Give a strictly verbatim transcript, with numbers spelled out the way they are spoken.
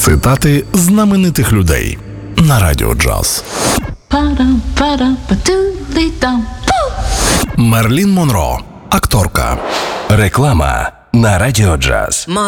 Цитати знаменитих людей на Радіо Джаз. Мерлін Монро, акторка. Реклама на Радіо Джаз.